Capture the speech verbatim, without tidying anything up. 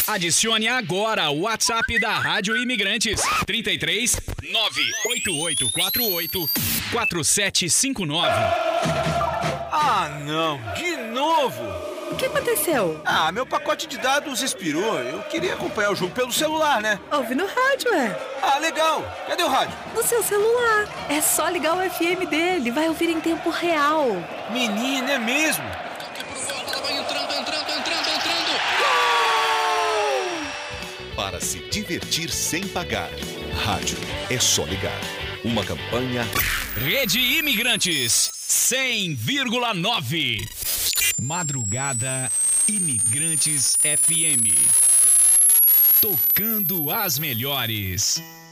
Adicione agora o WhatsApp da Rádio Imigrantes. trinta e três, nove oito oito quatro oito, quatro sete cinco nove. Ah, não. De novo? O que aconteceu? Ah, meu pacote de dados expirou. Eu queria acompanhar o jogo pelo celular, né? Ouve no rádio, é. Ah, legal. Cadê o rádio? No seu celular. É só ligar o F M dele. Vai ouvir em tempo real. Menina, é mesmo? Vai entrando, entrando, entrando, entrando. Para se divertir sem pagar. Rádio é só ligar. Uma campanha. Rede Imigrantes cem vírgula nove. Madrugada Imigrantes F M. Tocando as melhores.